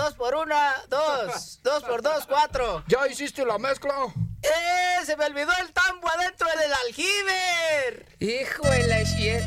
2 por 1, 2. 2 por 2, 4. ¿Ya hiciste la mezcla? Se me olvidó el tambo adentro del aljibe. Hijo de la